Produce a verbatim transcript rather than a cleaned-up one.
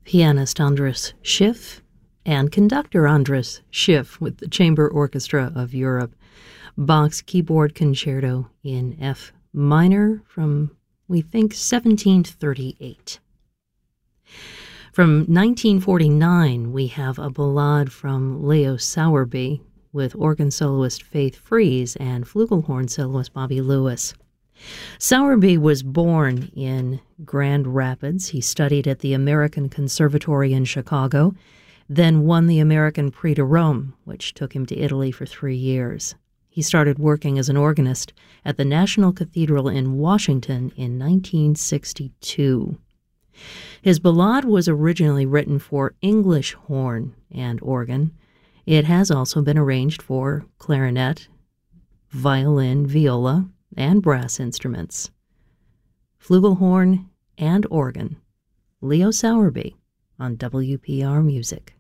pianist Andras Schiff and conductor Andras Schiff with the Chamber Orchestra of Europe. Bach's Keyboard Concerto in F minor from, we think, seventeen thirty-eight. From nineteen forty-nine, we have a ballade from Leo Sowerby with organ soloist Faith Fries and flugelhorn soloist Bobby Lewis. Sowerby was born in Grand Rapids. He studied at the American Conservatory in Chicago, then won the American Prix de Rome, which took him to Italy for three years. He started working as an organist at the National Cathedral in Washington in nineteen sixty-two. His ballade was originally written for English horn and organ. It has also been arranged for clarinet, violin, viola, and brass instruments. Flugelhorn and organ. Leo Sowerby on W P R Music.